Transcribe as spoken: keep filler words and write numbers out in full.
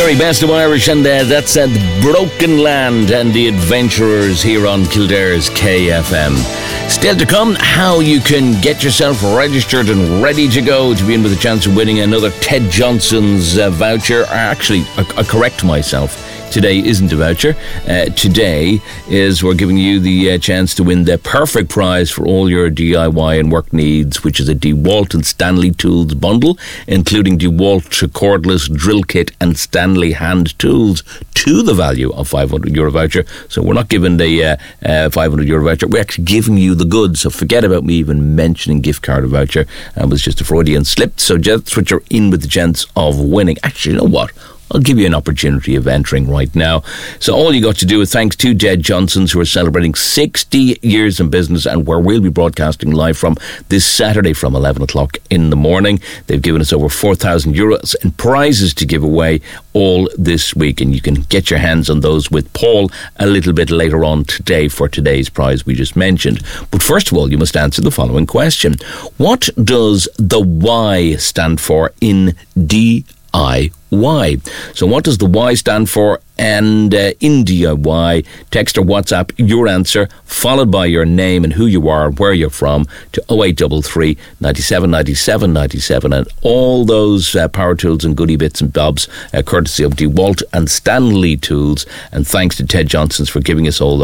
very best of Irish, and uh, that's uh, the Broken Land and the Adventurers here on Kildare's K F M. Still to come, how you can get yourself registered and ready to go to be in with a chance of winning another Ted Johnson's uh, voucher. Actually, I, I correct myself. Today isn't a voucher. Uh, today is we're giving you the uh, chance to win the perfect prize for all your D I Y and work needs, which is a DeWalt and Stanley Tools bundle, including DeWalt cordless drill kit and Stanley hand tools, to the value of five hundred euro voucher. So we're not giving the uh, uh, five hundred euro voucher, we're actually giving you the goods. So forget about me even mentioning gift card or voucher. It was just a Freudian slip. So just what you're in with the chance of winning. Actually, you know what? I'll give you an opportunity of entering right now. So all you got to do is thanks to Ted Johnson's, who are celebrating sixty years in business, and where we'll be broadcasting live from this Saturday from eleven o'clock in the morning. They've given us over four thousand euros in prizes to give away all this week, and you can get your hands on those with Paul a little bit later on today for today's prize we just mentioned. But first of all, you must answer the following question. What does the Y stand for in D I Y? So what does the Y stand for? And uh, in D I Y, text or WhatsApp your answer, followed by your name and who you are, where you're from, to oh eight three three, ninety-seven, ninety-seven, ninety-seven, and all those uh, power tools and goodie bits and bobs, uh, courtesy of DeWalt and Stanley Tools. And thanks to Ted Johnson's for giving us all those.